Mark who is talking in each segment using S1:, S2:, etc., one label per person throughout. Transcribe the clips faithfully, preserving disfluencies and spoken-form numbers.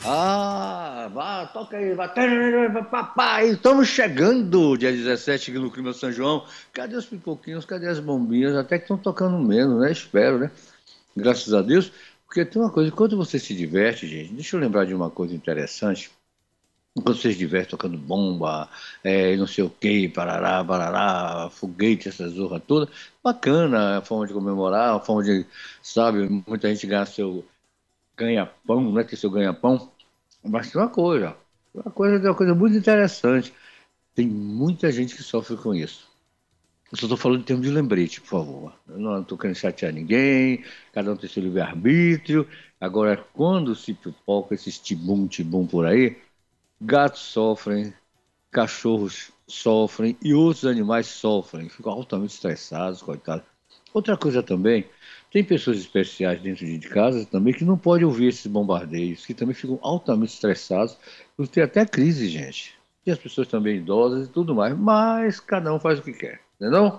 S1: Ah, vá, toca aí, vá. Papai, estamos chegando, dia dezessete aqui no Clima São João. Cadê os pipoquinhos? Cadê as bombinhas? Até que estão tocando menos, né? Espero, né? Graças a Deus. Porque tem uma coisa, quando você se diverte, gente, deixa eu lembrar de uma coisa interessante. Quando você se diverte tocando bomba, é, não sei o quê, parará, parará, foguete, essa zorra toda, bacana a forma de comemorar, a forma de, sabe, muita gente ganha seu ganha-pão, né? Que seu ganha-pão. Mas tem uma coisa, uma coisa, uma coisa muito interessante. Tem muita gente que sofre com isso. Eu só estou falando em termos de lembrete, por favor. Eu não estou querendo chatear ninguém, cada um tem seu livre-arbítrio. Agora, quando se pipoca esses tibum-tibum por aí, gatos sofrem, cachorros sofrem e outros animais sofrem, ficam altamente estressados, coitados. Outra coisa também, tem pessoas especiais dentro de casa também que não podem ouvir esses bombardeios, que também ficam altamente estressados, tem até crise, gente. E as pessoas também idosas e tudo mais, mas cada um faz o que quer, entendeu?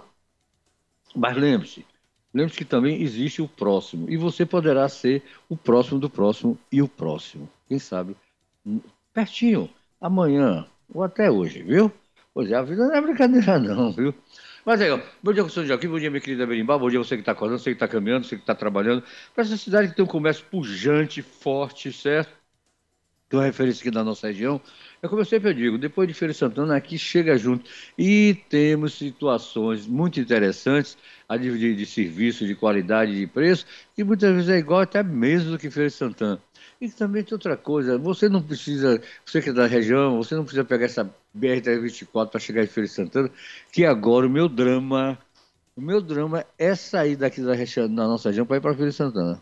S1: Mas lembre-se, lembre-se que também existe o próximo, e você poderá ser o próximo do próximo e o próximo. Quem sabe, hum, pertinho, amanhã ou até hoje, viu? Pois é, a vida não é brincadeira não, viu? Mas aí, ó, bom dia, professor Joaquim, bom dia, minha querida Berimbau, bom dia você que está acordando, você que está caminhando, você que está trabalhando, para essa cidade que tem um comércio pujante, forte, certo? Tem uma referência aqui da nossa região, é como eu sempre digo, depois de Feira de Santana, aqui chega junto. E temos situações muito interessantes, a de, de, de serviço, de qualidade, de preço, que muitas vezes é igual até mesmo do que Feira de Santana. E também tem outra coisa, você não precisa, você que é da região, você não precisa pegar essa B R trezentos e vinte e quatro para chegar em Feira de Santana, que agora o meu drama, o meu drama é sair daqui da, região- da nossa região para ir para Feira de Santana.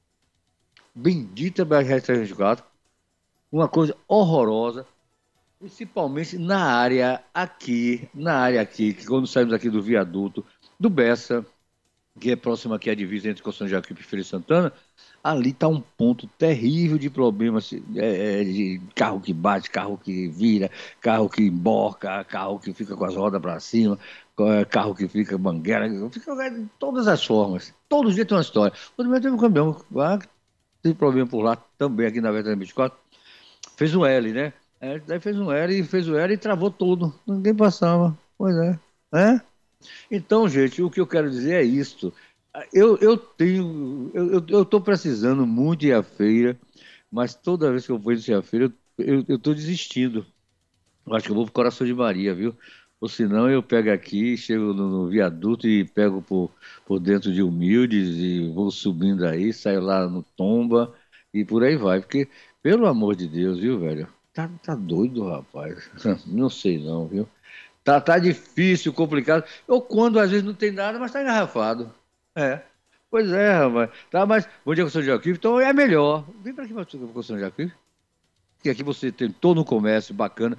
S1: Bendita B R trezentos e vinte e quatro, uma coisa horrorosa, principalmente na área aqui, na área aqui, que quando saímos aqui do viaduto, do Bessa, que é próximo aqui à divisa entre Constituição de Jacuípe e Feira de Santana, ali está um ponto terrível de problemas, é, é, de carro que bate, carro que vira, carro que emborca, carro que fica com as rodas para cima, é, carro que fica mangueira, fica de todas as formas. Todos os dias tem uma história. Outro dia teve um caminhão, ah, tem problema por lá também, aqui na V trezentos e vinte e quatro. Fez um L, né? É, daí fez um L e fez o L e travou tudo. Ninguém passava. Pois é. É? Então, gente, o que eu quero dizer é isto. Eu, eu tenho. Eu, eu, tô precisando muito ir à feira, mas toda vez que eu vou ir à feira, eu, eu tô desistindo. Eu acho que eu vou pro Coração de Maria, viu? Ou senão eu pego aqui, chego no, no viaduto e pego por, por dentro de Humildes e vou subindo aí, saio lá no Tomba e por aí vai. Porque, pelo amor de Deus, viu, velho? Tá, tá doido, rapaz. Não sei não, viu? Tá, tá difícil, complicado. Ou quando às vezes não tem nada, mas tá engarrafado. É. Pois é, rapaz. Tá, mas bom dia com o senhor Joaquim, então é melhor. Vem pra aqui com o senhor Joaquim. Que aqui você tem todo um comércio bacana,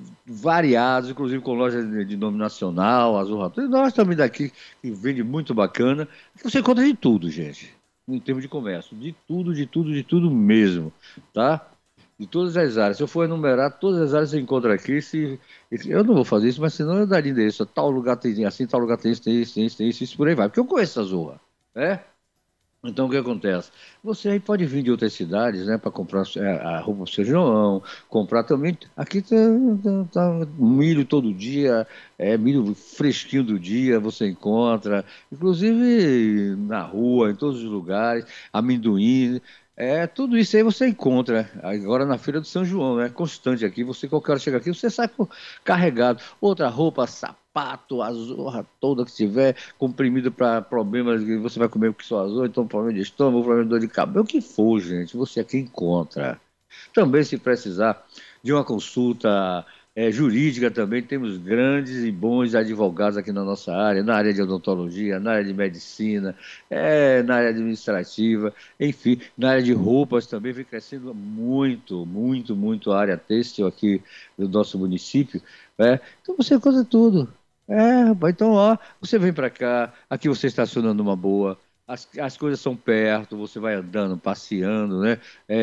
S1: variados, inclusive com lojas de, de nome nacional, Azul Rato. E nós também daqui, que vende muito bacana. Aqui você encontra de tudo, gente, em termos de comércio. De tudo, de tudo, de tudo mesmo, tá? De todas as áreas. Se eu for enumerar, todas as áreas você encontra aqui. Se, eu não vou fazer isso, mas senão eu daria endereço. Tal lugar tem assim, tal lugar tem isso, tem isso, tem isso, tem isso, isso por aí vai. Porque eu conheço essa zorra, né? Então, o que acontece? Você aí pode vir de outras cidades, né, para comprar é, a roupa do seu João, comprar também. Aqui tá, tá- tá milho todo dia, é milho fresquinho do dia, você encontra, inclusive na rua, em todos os lugares, amendoim. É, tudo isso aí você encontra agora na Feira do São João, né? Constante aqui. Você, qualquer hora chega aqui, você sai pô, carregado. Outra roupa, sapato, a zorra toda que tiver comprimido para problemas que você vai comer porque só azul, então problema de estômago, problema de dor de cabeça, o que for, gente, você aqui encontra. Também, se precisar de uma consulta eh, jurídica, também temos grandes e bons advogados aqui na nossa área, na área de odontologia, na área de medicina, eh, na área administrativa, enfim, na área de roupas também vem crescendo muito, muito, muito a área têxtil aqui do nosso município. Né? Então você encontra tudo. É, rapaz, então, ó, você vem para cá, aqui você estaciona numa boa, as, as coisas são perto, você vai andando, passeando, né?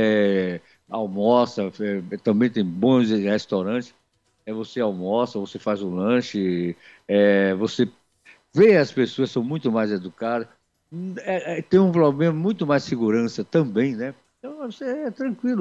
S1: É, almoça, é, também tem bons restaurantes. É, você almoça, você faz um lanche, é, você vê as pessoas são muito mais educadas, é, é, tem um problema muito mais segurança também, né? Então você é tranquilo.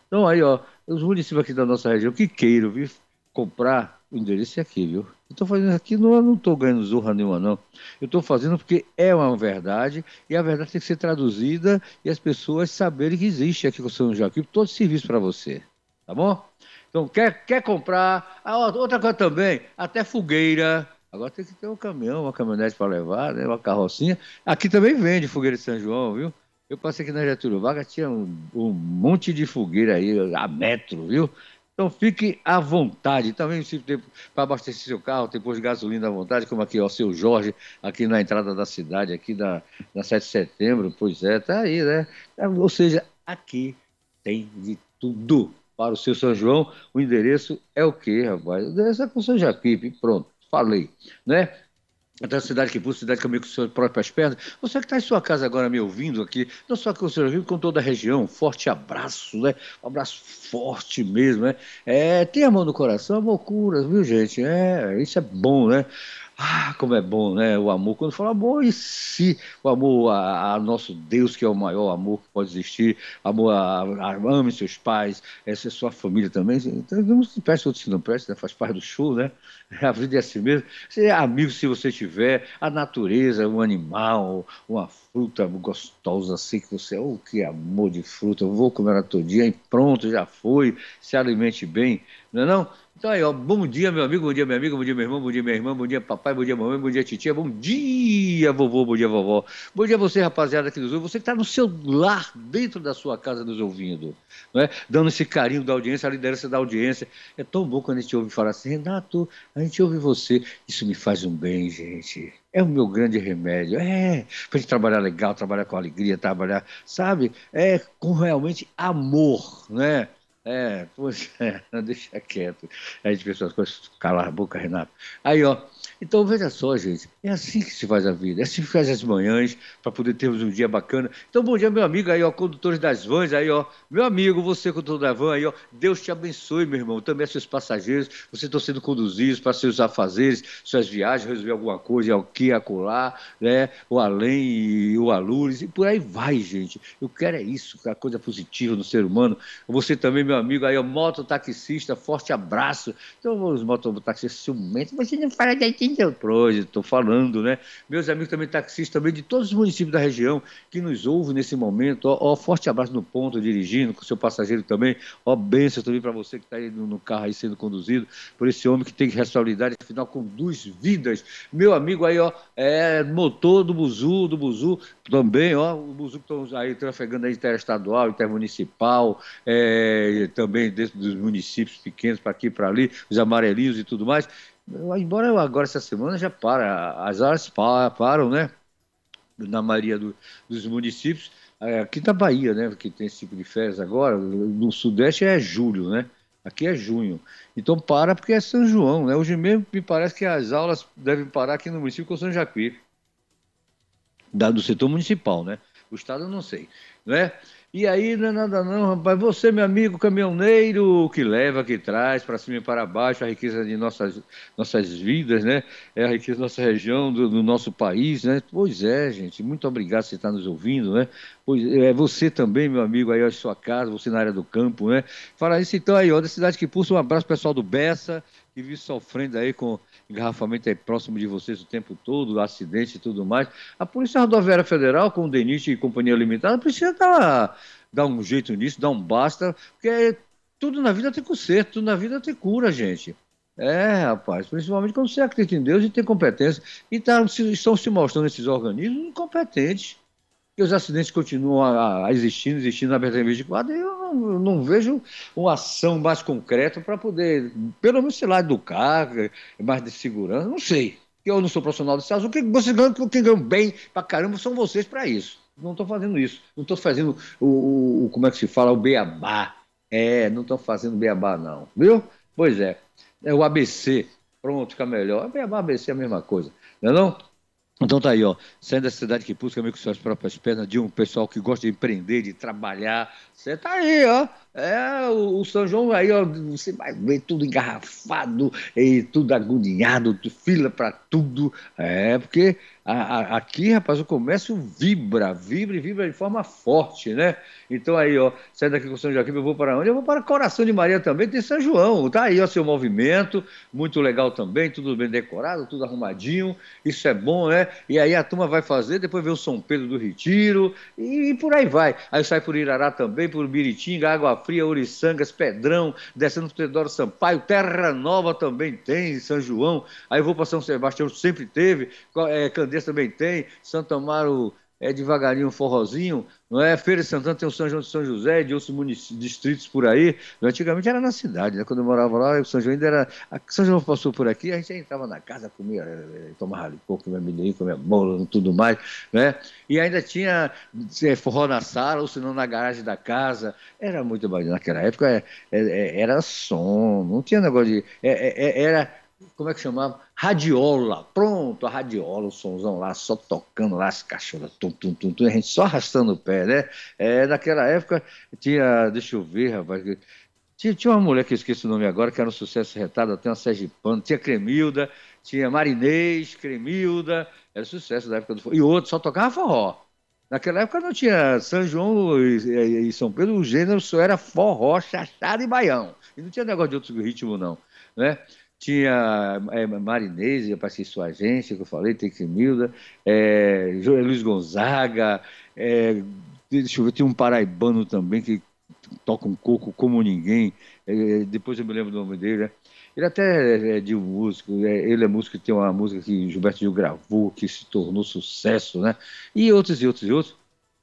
S1: Então aí, ó, os municípios aqui da nossa região que queiram, viu, comprar, o endereço é aqui, viu? Eu estou fazendo aqui, não, eu não estou ganhando zorra nenhuma, não. Eu estou fazendo porque é uma verdade, e a verdade tem que ser traduzida e as pessoas saberem que existe aqui com o São Joaquim todo serviço para você. Tá bom? Então, quer, quer comprar? Ah, ó, outra coisa também, até fogueira. Agora tem que ter um caminhão, uma caminhonete para levar, né? Uma carrocinha. Aqui também vende fogueira de São João, viu? Eu passei aqui na Getúlio Vargas, tinha um, um monte de fogueira aí, a metro, viu? Então fique à vontade. Também, se tem para abastecer seu carro, tem posto de gasolina à vontade, como aqui, ó, seu Jorge, aqui na entrada da cidade, aqui da, da sete de setembro, pois é, tá aí, né? Ou seja, aqui tem de tudo para o seu São João. O endereço é o quê, rapaz? O endereço é com o São Jaquipe, pronto, falei, né? Até a cidade que busca, cidade que caminha com suas próprias pernas. Você que está em sua casa agora me ouvindo aqui, não só com o seu ouvindo, com toda a região, um forte abraço, né? Um abraço forte mesmo, né? É, tem amor no coração, amor cura, viu, gente? É, isso é bom, né? Ah, como é bom, né? O amor. Quando fala amor, e se o amor a, a nosso Deus, que é o maior amor que pode existir, amor a, a ame seus pais, essa é sua família também. Então, não se presta, outros se não presta, né? Faz parte do show, né? A vida é assim mesmo. Você é amigo se você tiver, a natureza, um animal, uma fruta gostosa assim, que você, oh, que amor de fruta, eu vou comer ela todo dia, e pronto, já foi, se alimente bem, não é não? Então aí, ó, bom dia, meu amigo, bom dia, minha amiga, bom dia, meu irmão, bom dia, minha irmã, bom dia, papai, bom dia, mamãe, bom dia, titia, bom dia, vovô, bom dia, vovó. Bom dia a você, rapaziada, que nos ouve, você que está no seu lar, dentro da sua casa, nos ouvindo, não é? Dando esse carinho da audiência, a liderança da audiência. É tão bom quando a gente ouve falar assim, Renato, a gente ouve você, isso me faz um bem, gente. É o meu grande remédio. É, para gente trabalhar legal, trabalhar com alegria, trabalhar, sabe? É com realmente amor, né? É, pois é, deixa quieto. Aí as pessoas coisas, calar a boca, Renato. Aí, ó. Então, veja só, gente, é assim que se faz a vida, é assim que faz as manhãs, para poder termos um dia bacana. Então, bom dia, meu amigo, aí, ó, condutores das vans, aí, ó, meu amigo, você, condutor da van, aí, ó, Deus te abençoe, meu irmão, também a seus passageiros, vocês estão sendo conduzidos para seus afazeres, suas viagens, resolver alguma coisa, aqui, acolá, né, o além e o alures, e por aí vai, gente. Eu quero é isso, a coisa positiva no ser humano. Você também, meu amigo, aí, ó, mototaxista, forte abraço. Então, os mototaxistas ciumentos, você não fala da estou falando, né? Meus amigos também taxistas, também de todos os municípios da região que nos ouvem nesse momento, ó, ó, forte abraço no ponto, dirigindo, com o seu passageiro também, ó, bênção também para você que está aí no, no carro aí sendo conduzido, por esse homem que tem responsabilidade, afinal conduz vidas. Meu amigo aí, ó, é motor do Buzu, do Buzu também, ó, o Buzu que estão aí trafegando aí interestadual, intermunicipal, é, também dentro dos municípios pequenos, para aqui e para ali, os amarelinhos e tudo mais. Embora eu agora essa semana já para, as áreas param, né? Na maioria do, dos municípios, aqui da Bahia, né? Que tem esse tipo de férias agora, no Sudeste é julho, né? Aqui é junho. Então para porque é São João, né? Hoje mesmo me parece que as aulas devem parar aqui no município com São Jacuí, do setor municipal, né? O estado eu não sei, né? E aí não é nada não, rapaz. Você, meu amigo caminhoneiro, que leva, que traz para cima e para baixo a riqueza de nossas, nossas vidas, né? É a riqueza da nossa região, do, do nosso país, né? Pois é, gente. Muito obrigado por você estar nos ouvindo, né? Pois é, você também, meu amigo, aí, ó, em sua casa, você na área do campo, né? Fala isso então aí, ó, da cidade que pulsa. Um abraço pessoal do Bessa, que vive sofrendo aí com engarrafamento aí próximo de vocês o tempo todo, acidente e tudo mais. A Polícia Rodoviária Federal, com o DENIT e Companhia Limitada, precisa dar, dar um jeito nisso, dar um basta, porque tudo na vida tem conserto, tudo na vida tem cura, gente. É, rapaz, principalmente quando você acredita em Deus e tem competência. E tá, estão se mostrando esses organismos incompetentes. E os acidentes continuam a, a existindo, existindo na B R vinte e quatro, e eu não, eu não vejo uma ação mais concreta para poder, pelo menos, sei lá, educar, mais de segurança, não sei. Eu não sou profissional de saúde, o que vocês ganham, quem ganham bem pra caramba são vocês para isso. Não estou fazendo isso, não estou fazendo o, o, como é que se fala, o beabá. É, não estou fazendo beabá não, viu? Pois é, é o A B C, pronto, fica melhor. Beabá, A B C é a mesma coisa, não é não? Então tá aí, ó, saindo da cidade que busca meio com suas próprias pernas, de um pessoal que gosta de empreender, de trabalhar, você tá aí, ó, é, o, o São João aí, ó, você vai ver tudo engarrafado, e tudo agoniado, fila para tudo, é, porque A- a- aqui, rapaz, o comércio vibra, vibra e vibra de forma forte, né? Então aí, ó, saindo daqui com São Joaquim, eu vou para onde? Eu vou para Coração de Maria também, tem São João. Tá aí, ó, seu movimento, muito legal também, tudo bem decorado, tudo arrumadinho, isso é bom, né? E aí a turma vai fazer, depois vê o São Pedro do Retiro e, e por aí vai. Aí sai por Irará também, por Biritinga, Água Fria, Oriçangas, Pedrão, descendo por Teodoro Sampaio, Terra Nova também tem, São João. Aí eu vou para São Sebastião, sempre teve, é, Candeias também tem, Santo Amaro é devagarinho, um forrozinho, não é? Feira de Santana tem o São João de São José, de outros munic- distritos por aí. Antigamente era na cidade, né? Quando eu morava lá, o São João ainda era. A São João passou por aqui, a gente entrava na casa, comia, eh, tomava licor, comia amendoim, comia bolo e tudo mais, né? E ainda tinha eh, forró na sala, ou senão na garagem da casa. Era muito bacana. Naquela época é, é, é, era som, não tinha negócio de. É, é, é, era como é que chamava? Radiola. Pronto, a radiola, o somzão lá, só tocando lá as caixolas, tum, tum, tum, tum, a gente só arrastando o pé, né? É, naquela época tinha, deixa eu ver, rapaz, tinha, tinha uma mulher que eu esqueci o nome agora, que era um sucesso retado, até uma sergipana, tinha Cremilda, tinha Marinês, Cremilda, era sucesso da época do forró. E outro, só tocava forró. Naquela época não tinha São João e, e- e São Pedro, o gênero só era forró, chachado e baião. E não tinha negócio de outros ritmos, não, né? Tinha é, Marinês, rapaz, que sua agência, que eu falei, tem Cremilda, é, Jo- Luiz Gonzaga, é, deixa eu ver, tinha um paraibano também que toca um coco como ninguém. É, depois eu me lembro do nome dele, né? Ele até é de um músico, é, ele é músico que tem uma música que Gilberto Gil gravou, que se tornou sucesso, né? E outros, e outros, e outros,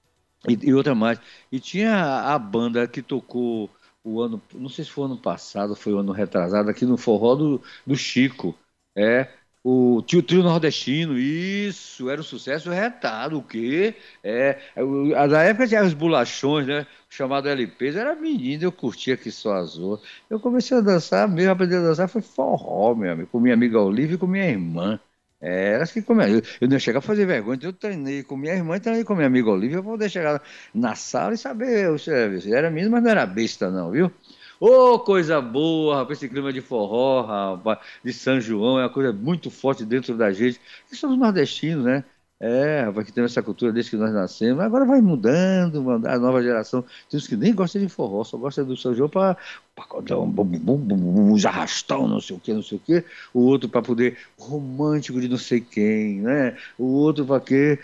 S1: e, e outra mais. E tinha a, a banda que tocou o ano, não sei se foi o ano passado, foi o ano retrasado, aqui no Forró do, do Chico. É. O tio Trio Nordestino, isso, era um sucesso retado, o quê? É, o- a- na época tinha os bolachões, né? Chamado L Ps, era menino, eu curtia que só azul. Eu comecei a dançar, mesmo aprender a dançar, foi forró, meu amigo, com minha amiga Olivia e com minha irmã. É, elas que comiam. Eu, eu não ia chegar a fazer vergonha, então eu treinei com minha irmã e treinei com minha amiga Olivia, eu vou poder chegar na sala e saber o serviço. Era menino, mas não era besta, não, viu? Ô, coisa boa, rapaz, esse clima de forró, rapaz, de São João, é uma coisa muito forte dentro da gente. Que somos nordestinos, né? É, rapaz, que temos essa cultura desde que nós nascemos. Agora vai mudando, manda- a nova geração. Tem uns que nem gostam de forró, só gosta do São João para pacotão, bum, bum, bum, bum, bum, uns arrastão, não sei o que, não sei o que. O outro para poder romântico de não sei quem, né? O outro para quê?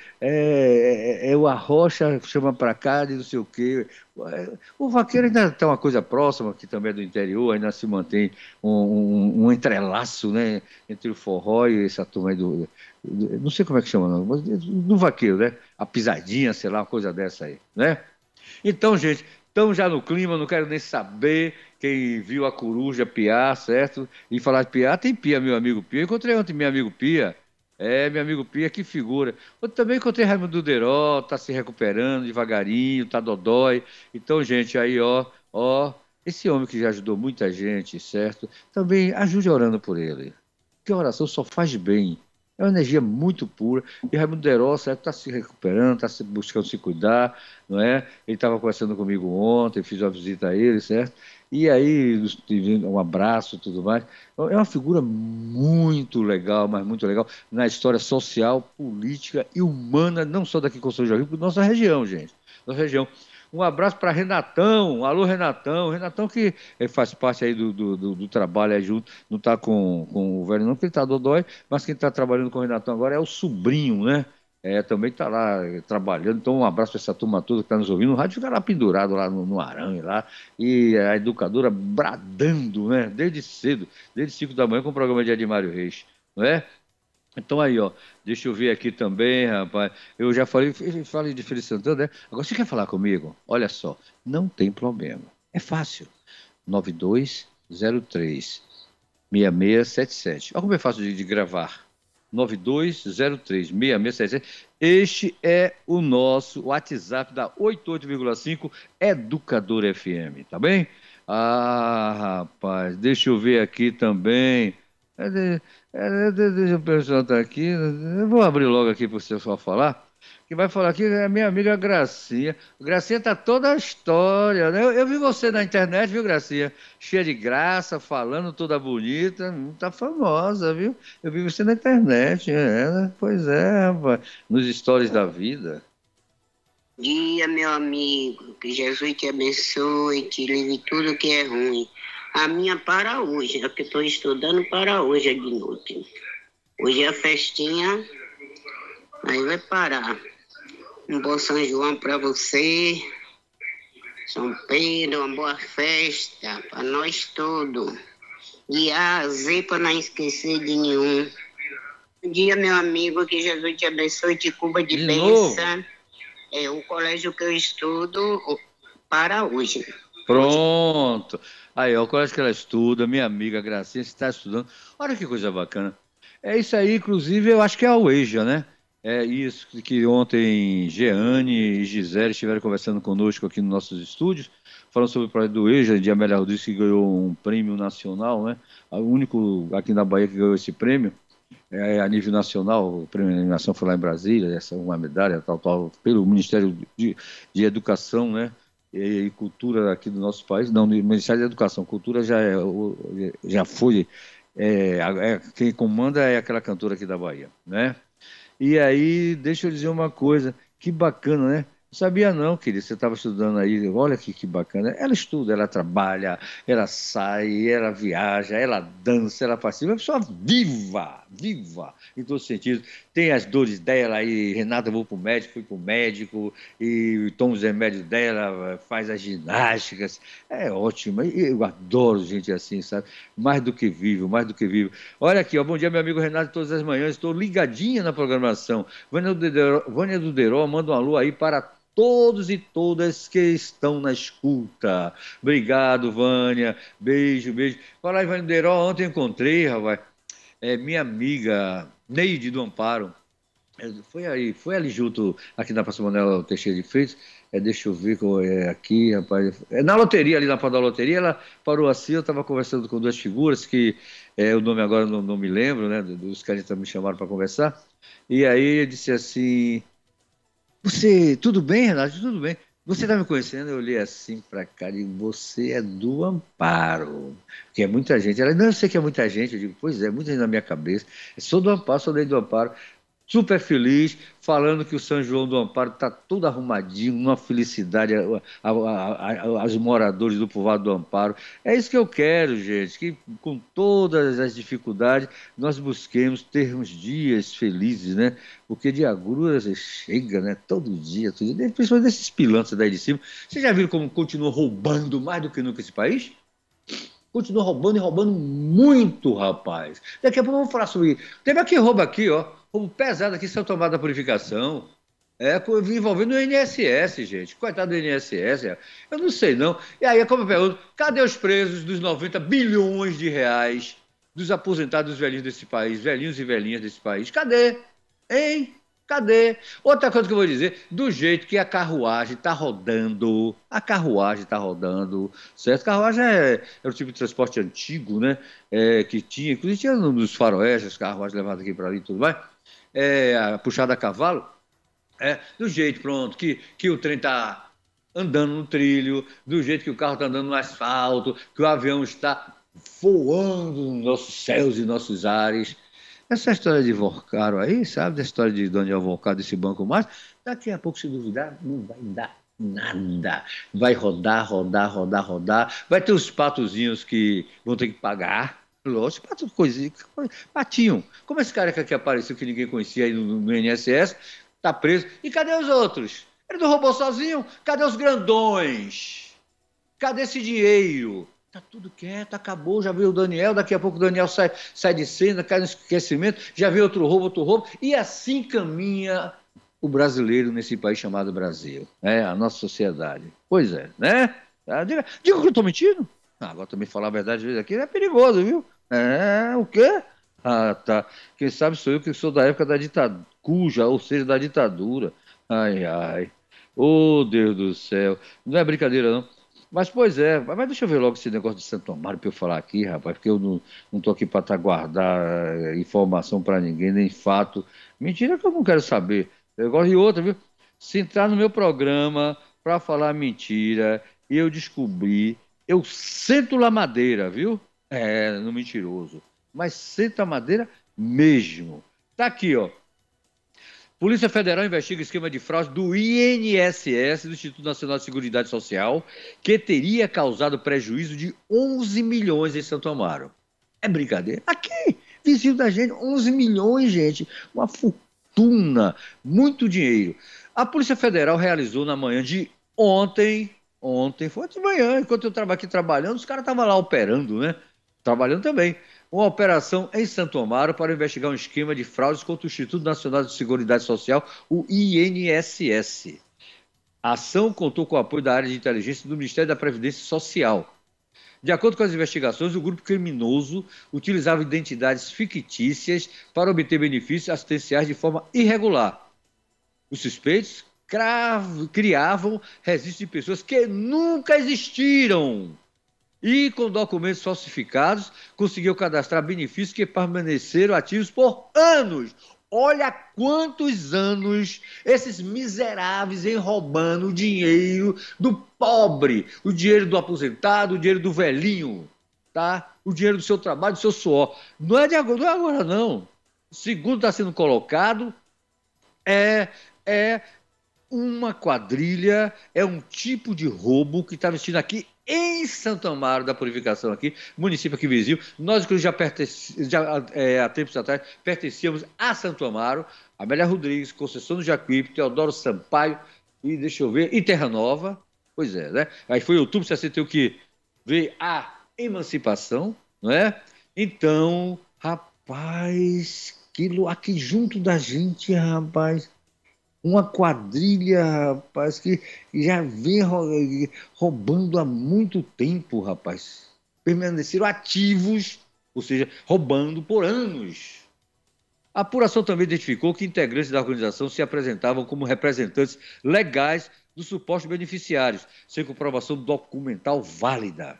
S1: É, é, é o arrocha, chama para cá de não sei o quê. O vaqueiro ainda está uma coisa próxima, que também é do interior, ainda se mantém um, um, um entrelaço, né, entre o forró e essa turma aí do, do- não sei como é que chama, não, mas do vaqueiro, né? A pisadinha, sei lá, uma coisa dessa aí, né? Então, gente, estamos já no clima, não quero nem saber quem viu a coruja piar, certo? E falar de piar, tem Pia, meu amigo Pia. Eu encontrei ontem meu amigo Pia. É, meu amigo Pia, que figura. Eu também encontrei Raimundo Deró, tá se recuperando devagarinho, tá dodói. Então, gente, aí, ó, ó, esse homem que já ajudou muita gente, certo? Também ajude orando por ele. Porque a oração só faz bem. É uma energia muito pura. E Raimundo Deró, certo, está se recuperando, está buscando se cuidar, não é? Ele estava conversando comigo ontem, fiz uma visita a ele, certo? E aí, tive um abraço e tudo mais. É uma figura muito legal, mas muito legal, na história social, política e humana, não só daqui com São João, da nossa região, gente. Nossa região. Um abraço para Renatão, alô Renatão, Renatão que eh, faz parte aí do, do, do- do trabalho aí junto, não está com, com o velho não, porque ele está dodói, mas quem está trabalhando com o Renatão agora é o sobrinho, né? É, também está lá eh, trabalhando. Então, um abraço para essa turma toda que está nos ouvindo. O rádio fica lá pendurado lá no, no arame lá. E a educadora bradando, né? Desde cedo, desde cinco da manhã com o programa de Edmário Reis, não é? Então aí, ó, deixa eu ver aqui também, rapaz. Eu já falei, falei de Feliz Santana, né? Agora você quer falar comigo? Olha só, não tem problema. É fácil. nove dois zero três seis seis sete sete. Olha como é fácil de, de gravar. nove dois zero três seis seis sete sete. Este é o nosso WhatsApp da oitenta e oito vírgula cinco Educador F M, tá bem? Ah, rapaz, deixa eu ver aqui também. É, de- é, de- deixa o pessoal estar aqui. Eu vou abrir logo aqui para você só falar. Que vai falar aqui é a minha amiga Gracinha. Gracinha tá toda a história, né? Eu, eu vi você na internet, viu, Gracinha? Cheia de graça, falando toda bonita. Hum, Tá famosa, viu? Eu vi você na internet, é, né? Pois é, rapaz. Nos stories da vida.
S2: Dia, meu amigo, que Jesus te abençoe, te livre de tudo que é ruim. A minha para hoje, é que estou estudando para hoje é de noite. Hoje é a festinha, aí vai parar. Um bom São João para você, São Pedro, uma boa festa para nós todos. De A a Z para não esquecer de nenhum. Bom dia, meu amigo, que Jesus te abençoe, te cubra de
S1: De novo.
S2: bênção. É o colégio que eu estudo para hoje. Hoje.
S1: Pronto. Aí, ó, o colégio que ela estuda, minha amiga Gracinha, está estudando. Olha que coisa bacana. É isso aí, inclusive, eu acho que é a UEJA, né? É isso que ontem Jeane e Gisele estiveram conversando conosco aqui nos nossos estúdios, falando sobre o projeto do UEJA, de Amélia Rodrigues, que ganhou um prêmio nacional, né? O único aqui na Bahia que ganhou esse prêmio, é, a nível nacional, o prêmio de animação foi lá em Brasília, essa é uma medalha, tal, tal, pelo Ministério de, de Educação, né? E, e Cultura aqui do nosso país, não, o Ministério da Educação, Cultura já, é, já foi, é, é, quem comanda é aquela cantora aqui da Bahia, né? E aí, deixa eu dizer uma coisa, que bacana, né? Não sabia não, querido, você estava estudando aí, olha que, que bacana. Ela estuda, ela trabalha, ela sai, ela viaja, ela dança, ela participa, é uma pessoa viva, viva, em todos os sentidos. Tem as dores dela aí, Renata, eu vou para o médico, fui para o médico, e toma os remédios dela, faz as ginásticas, é ótimo, eu adoro gente assim, sabe? Mais do que vivo, mais do que vivo. Olha aqui, ó, bom dia, meu amigo Renato, todas as manhãs, estou ligadinha na programação. Vânia Duderó, Vânia Duderó manda um alô aí para todos e todas que estão na escuta. Obrigado, Vânia. Beijo, beijo. Fala aí, Vânia Duderó, ontem eu encontrei, rapaz, é, minha amiga Neide do Amparo. É, Foi aí, foi ali junto, aqui na Praça Manuel Teixeira de Freitas. É, deixa eu ver qual é aqui, rapaz. É, na loteria, ali na porta da loteria, ela parou assim. Eu estava conversando com duas figuras que é, o nome agora não, não me lembro, né? Dos caras que me chamaram para conversar. E aí eu disse assim: Você, tudo bem, Renato? Tudo bem. Você está me conhecendo? Eu olhei assim para cá e digo: Você é do Amparo. Que é muita gente. Ela, não, eu sei que é muita gente. Eu digo: Pois é, muita gente na minha cabeça. Eu sou do Amparo, sou daí do Amparo, super feliz, falando que o São João do Amparo está tudo arrumadinho, uma felicidade a, a, a, a, aos moradores do povoado do Amparo. É isso que eu quero, gente, que com todas as dificuldades nós busquemos termos dias felizes, né? Porque de agruras chega, né? Todo dia, todo dia, principalmente desses pilantras daí de cima. Vocês já viram como continua roubando mais do que nunca esse país? Continua roubando e roubando muito, rapaz. Daqui a pouco vamos falar sobre isso. Teve aqui roubo aqui, ó. Roubo pesado aqui, São Tomás da Purificação. É, co- envolvendo o I N S S, gente. Coitado do I N S S. é. Eu não sei, não. E aí, como eu pergunto, cadê os presos dos noventa bilhões de reais dos aposentados velhinhos desse país, velhinhos e velhinhas desse país? Cadê? Hein? Cadê? Outra coisa que eu vou dizer, do jeito que a carruagem está rodando, a carruagem está rodando, certo? Carruagem é, é o tipo de transporte antigo, né? É, que tinha, inclusive tinha nos faroestes, as carruagens levadas aqui para ali e tudo mais, é, a puxada a cavalo, é, do jeito, pronto, que, que o trem está andando no trilho, do jeito que o carro está andando no asfalto, que o avião está voando nos nossos céus e nossos ares. Essa história de Vorcaro aí, sabe? Da história de Daniel Vorcaro desse banco mais, daqui a pouco, se duvidar, não vai dar nada. Vai rodar, rodar, rodar, rodar. Vai ter os patozinhos que vão ter que pagar. Lógico, pato, coisinha, patinho. Como esse cara que aqui apareceu, que ninguém conhecia aí no, no I N S S, tá preso. E cadê os outros? Ele não roubou sozinho? Cadê os grandões? Cadê esse dinheiro? Tá tudo quieto, acabou. Já veio o Daniel, daqui a pouco o Daniel sai, sai de cena, cai no esquecimento, já veio outro roubo, outro roubo, e assim caminha o brasileiro nesse país chamado Brasil, né? A nossa sociedade. Pois é, né? Ah, Diga, diga que eu estou mentindo. Ah, agora também falar a verdade às vezes aqui é perigoso, viu? É, o quê? Ah, tá. Quem sabe sou eu que sou da época da ditadura, cuja, ou seja, da ditadura. Ai, ai. Oh, Deus do céu. Não é brincadeira, não. Mas, pois é, mas deixa eu ver logo esse negócio de Santo Amaro para eu falar aqui, rapaz, porque eu não estou aqui para guardar eh, informação para ninguém, nem fato. Mentira que eu não quero saber. Eu gosto de outra, viu? Se entrar no meu programa para falar mentira e eu descobrir, eu sento lá madeira, viu? É, no mentiroso. Mas senta a madeira mesmo. Tá aqui, ó. Polícia Federal investiga esquema de fraude do I N S S, do Instituto Nacional de Seguridade Social, que teria causado prejuízo de onze milhões em Santo Amaro. É brincadeira? Aqui, vizinho da gente, onze milhões, gente. Uma fortuna, muito dinheiro. A Polícia Federal realizou na manhã de ontem, ontem, foi de manhã, enquanto eu estava aqui trabalhando, os caras estavam lá operando, né? Trabalhando também. Uma operação em Santo Amaro para investigar um esquema de fraudes contra o Instituto Nacional de Seguridade Social, o I N S S. A ação contou com o apoio da área de inteligência do Ministério da Previdência Social. De acordo com as investigações, o grupo criminoso utilizava identidades fictícias para obter benefícios assistenciais de forma irregular. Os suspeitos criavam registros de pessoas que nunca existiram e, com documentos falsificados, conseguiu cadastrar benefícios que permaneceram ativos por anos. Olha quantos anos esses miseráveis vêm roubando o dinheiro do pobre, o dinheiro do aposentado, o dinheiro do velhinho, tá? O dinheiro do seu trabalho, do seu suor. Não é de agora, não é agora, não. Segundo está sendo colocado, é, é uma quadrilha, é um tipo de roubo que está vestindo aqui em Santo Amaro da Purificação, aqui, município aqui vizinho. Nós que já, já é, há tempos atrás pertencíamos a Santo Amaro, Amélia Rodrigues, Conceição do Jacuípe, Teodoro Sampaio e, deixa eu ver, em Terra Nova. Pois é, né? Aí foi em outubro de sessenta e um que veio a emancipação, não é? Então, rapaz, aquilo aqui junto da gente, rapaz, uma quadrilha, rapaz, que já vem roubando há muito tempo, rapaz. Permaneceram ativos, ou seja, roubando por anos. A apuração também identificou que integrantes da organização se apresentavam como representantes legais dos supostos beneficiários, sem comprovação documental válida.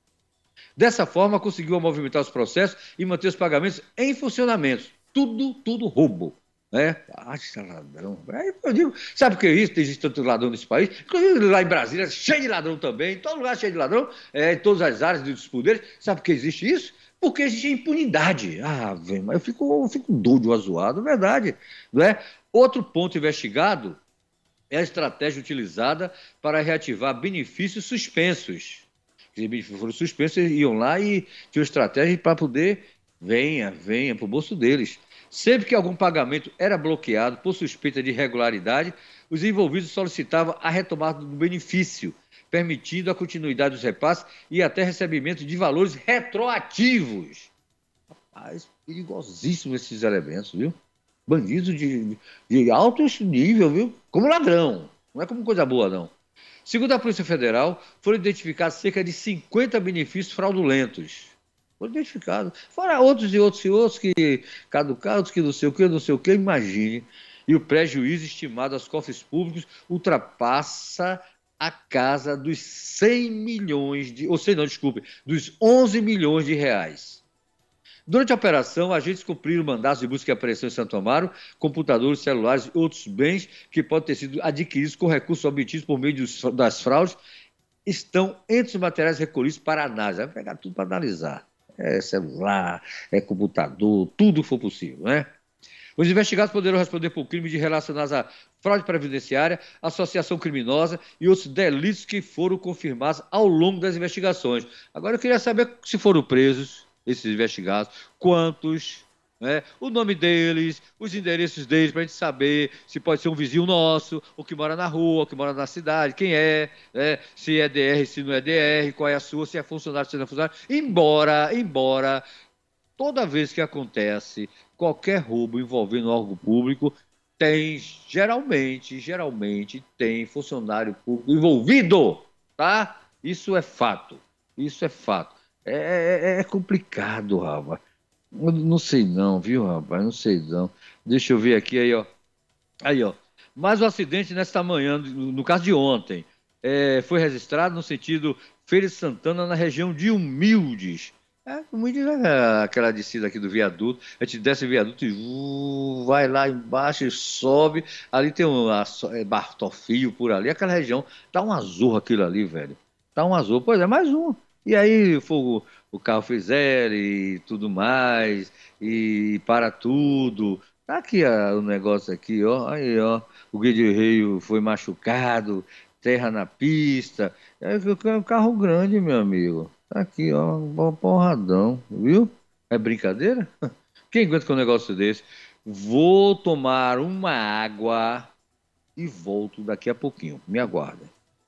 S1: Dessa forma, conseguiu movimentar os processos e manter os pagamentos em funcionamento. Tudo, tudo roubo. É, acha ladrão. Aí eu digo, sabe o que é isso? Existe tanto ladrão nesse país, inclusive lá em Brasília, cheio de ladrão também, em todo lugar cheio de ladrão, é, em todas as áreas dos poderes. Sabe por que existe isso? Porque existe impunidade. Ah, vem, mas eu fico, eu fico doido, azoado, verdade. Não é? Outro ponto investigado é a estratégia utilizada para reativar benefícios suspensos. Os benefícios foram suspensos, iam lá e tinham estratégia para poder, venha, venha, para o bolso deles. Sempre que algum pagamento era bloqueado por suspeita de irregularidade, os envolvidos solicitavam a retomada do benefício, permitindo a continuidade dos repasses e até recebimento de valores retroativos. Rapaz, perigosíssimos esses elementos, viu? Bandidos de, de alto nível, viu? Como ladrão, não é como coisa boa, não. Segundo a Polícia Federal, foram identificados cerca de cinquenta benefícios fraudulentos. Foram identificados. Fora outros e outros e outros que caducados, que não sei o que, não sei o que, imagine. E o prejuízo estimado aos cofres públicos ultrapassa a casa dos cem milhões de... Ou seja, não, desculpe, dos onze milhões de reais. Durante a operação, agentes cumpriram mandatos de busca e apreensão em Santo Amaro, computadores, celulares e outros bens que podem ter sido adquiridos com recursos obtidos por meio dos, das fraudes, estão entre os materiais recolhidos para análise. Vai pegar tudo para analisar. É celular, é computador, tudo que for possível, né? Os investigados poderão responder por crimes relacionados à fraude previdenciária, associação criminosa e outros delitos que foram confirmados ao longo das investigações. Agora eu queria saber se foram presos esses investigados, quantos, né? O nome deles, os endereços deles, para a gente saber se pode ser um vizinho nosso, ou que mora na rua, ou que mora na cidade, quem é, né? Se é D R, se não é D R, qual é a sua, se é funcionário, se não é funcionário. Embora, embora, toda vez que acontece qualquer roubo envolvendo órgão público, tem, geralmente, geralmente, tem funcionário público envolvido, tá? Isso é fato, isso é fato. É, é, é complicado, rapaz. Não sei não, viu, rapaz? Não sei não. Deixa eu ver aqui, aí, ó. Aí, ó. Mais um acidente nesta manhã, no caso de ontem. É, foi registrado no sentido Feira de Santana, na região de Humildes. É muito devagar, aquela descida aqui do viaduto. A gente desce o viaduto e uh, vai lá embaixo e sobe. Ali tem um a, é, Bartolfio por ali, aquela região. Tá um azul aquilo ali, velho. Tá um azul. Pois é, mais um. E aí o, o carro fez L e tudo mais, e para tudo. Tá aqui ó, o negócio aqui, ó. Aí, ó. O guia-reio foi machucado, terra na pista. É um carro grande, meu amigo. Tá aqui, ó, um porradão, viu? É brincadeira? Quem aguenta com um negócio desse? Vou tomar uma água e volto daqui a pouquinho. Me aguardem.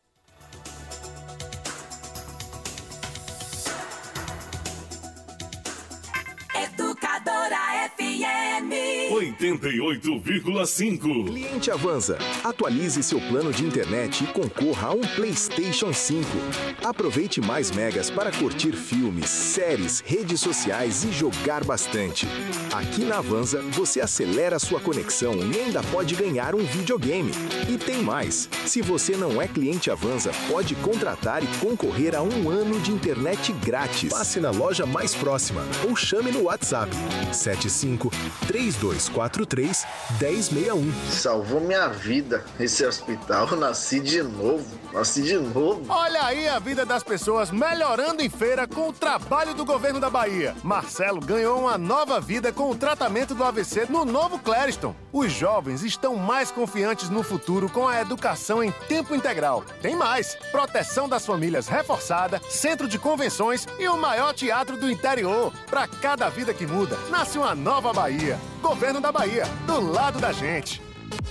S3: Educadora F M
S4: oitenta e oito vírgula cinco.
S5: Cliente Avanza. Atualize seu plano de internet e concorra a um PlayStation cinco. Aproveite mais megas para curtir filmes, séries, redes sociais e jogar bastante. Aqui na Avanza, você acelera sua conexão e ainda pode ganhar um videogame. E tem mais. Se você não é cliente Avanza, pode contratar e concorrer a um ano de internet grátis. Passe na loja mais próxima ou chame no WhatsApp sete cinco três dois quatro três um zero seis um.
S6: Salvou minha vida esse hospital. Eu nasci de novo. Nasci de novo.
S7: Olha aí a vida das pessoas melhorando em feira com o trabalho do governo da Bahia. Marcelo ganhou uma nova vida com o tratamento do A V C no novo Clériston. Os jovens estão mais confiantes no futuro com a educação em tempo integral. Tem mais: proteção das famílias reforçada, centro de convenções e o maior teatro do interior. Para cada vida que muda, nasce uma nova Bahia. Governo da Bahia, do lado da gente.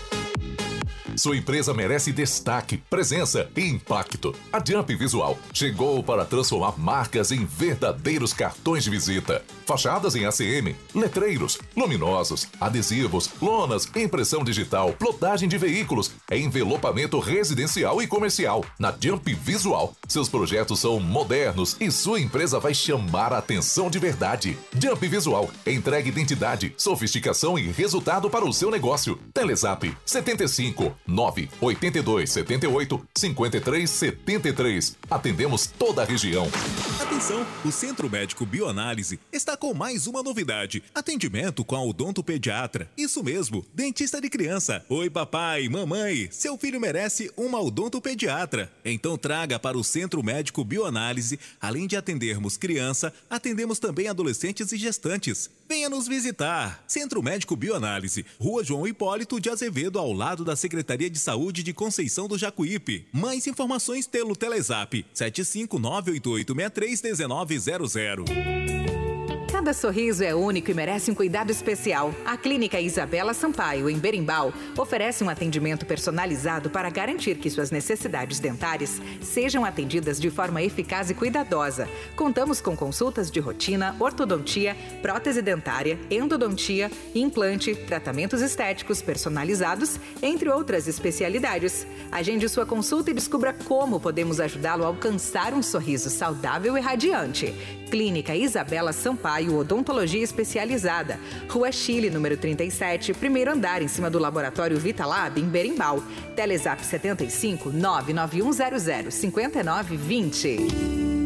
S4: Sua empresa merece destaque, presença e impacto. A Jump Visual chegou para transformar marcas em verdadeiros cartões de visita. Fachadas em A C M, letreiros, luminosos, adesivos, lonas, impressão digital, plotagem de veículos, envelopamento residencial e comercial. Na Jump Visual, seus projetos são modernos e sua empresa vai chamar a atenção de verdade. Jump Visual entrega identidade, sofisticação e resultado para o seu negócio. Telezap setenta e cinco nove oito dois sete oito cinco três sete três. Atendemos toda a região.
S8: Atenção, o Centro Médico Bioanálise está com mais uma novidade. Atendimento com a odontopediatra. Isso mesmo, dentista de criança. Oi papai, mamãe, seu filho merece uma odontopediatra. Então traga para o Centro Médico Bioanálise. Além de atendermos criança, atendemos também adolescentes e gestantes. Venha nos visitar. Centro Médico Bioanálise, Rua João Hipólito de Azevedo, ao lado da Secretaria de Saúde de Conceição do Jacuípe. Mais informações pelo Telezap sete cinco nove oito oito seis três um nove zero zero.
S9: Cada sorriso é único e merece um cuidado especial. A Clínica Isabela Sampaio, em Berimbau, oferece um atendimento personalizado para garantir que suas necessidades dentárias sejam atendidas de forma eficaz e cuidadosa. Contamos com consultas de rotina, ortodontia, prótese dentária, endodontia, implante, tratamentos estéticos personalizados, entre outras especialidades. Agende sua consulta e descubra como podemos ajudá-lo a alcançar um sorriso saudável e radiante. Clínica Isabela Sampaio, Odontologia Especializada. Rua Chile, número trinta e sete, primeiro andar, em cima do Laboratório Vitalab, em Berimbau. Telezap setenta e cinco nove nove um zero zero cinco nove dois zero.